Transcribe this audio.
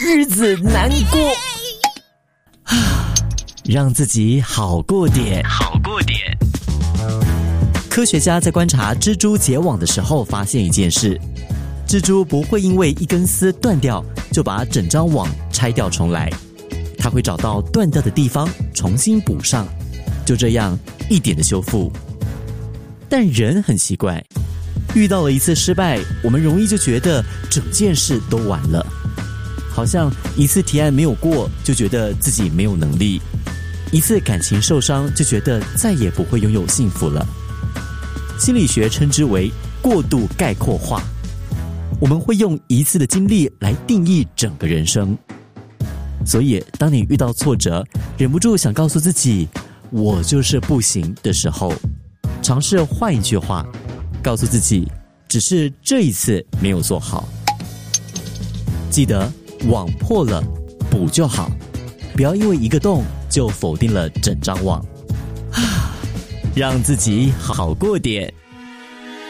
日子难过。让自己好过点。科学家在观察蜘蛛结网的时候发现一件事，蜘蛛不会因为一根丝断掉就把整张网拆掉重来，它会找到断掉的地方重新补上，就这样一点的修复。但人很奇怪，遇到了一次失败，我们容易就觉得整件事都完了，好像一次提案没有过就觉得自己没有能力，一次感情受伤就觉得再也不会拥有幸福了。心理学称之为过度概括化，我们会用一次的经历来定义整个人生。所以当你遇到挫折，忍不住想告诉自己我就是不行的时候，尝试换一句话告诉自己，只是这一次没有做好。记得网破了补就好，不要因为一个洞就否定了整张网。让自己好过点。